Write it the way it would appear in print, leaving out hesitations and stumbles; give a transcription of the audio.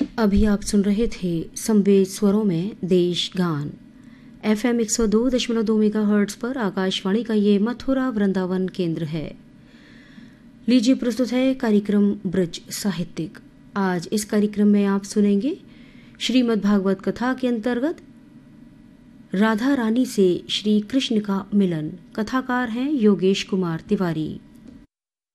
अभी आप सुन रहे थे संवेद स्वरों में देश गान। एफएम 102.2 मेगाहर्ट्ज पर आकाशवाणी का ये मथुरा वृंदावन केंद्र है। लीजिए प्रस्तुत है कार्यक्रम ब्रज साहित्यिक। आज इस कार्यक्रम में आप सुनेंगे श्रीमद् भागवत कथा के अंतर्गत राधा रानी से श्री कृष्ण का मिलन। कथाकार हैं योगेश कुमार तिवारी।